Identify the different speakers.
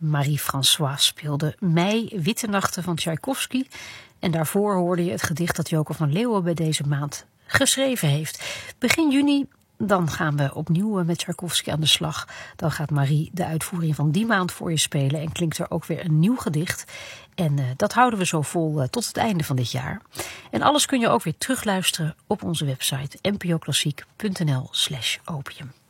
Speaker 1: Marie-François speelde Mei, Witte Nachten van Tchaikovsky. En daarvoor hoorde je het gedicht dat Joke van Leeuwen bij deze maand geschreven heeft. Begin juni, dan gaan we opnieuw met Tchaikovsky aan de slag. Dan gaat Marie de uitvoering van die maand voor je spelen en klinkt er ook weer een nieuw gedicht. En dat houden we zo vol tot het einde van dit jaar. En alles kun je ook weer terugluisteren op onze website npoklassiek.nl/opium.